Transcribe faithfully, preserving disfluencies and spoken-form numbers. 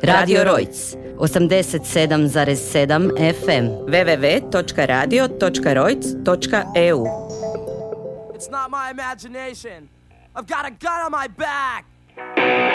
Radio Rojc, osamdeset sedam zarez sedam F M. w w w točka radio točka rojc točka e u. It's not my imagination. I've got a gun on my back.